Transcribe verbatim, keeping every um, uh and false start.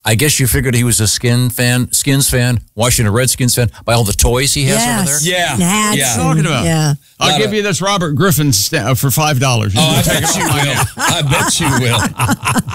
I guess you figured he was a skin fan, Skins fan, Washington Redskins fan, by all the toys he has yes. over there. Yeah. Hats Yeah. and- Talking about. Yeah. I'll give of- you this Robert Griffin sta- for five dollars. Oh, I bet you will. I bet you will.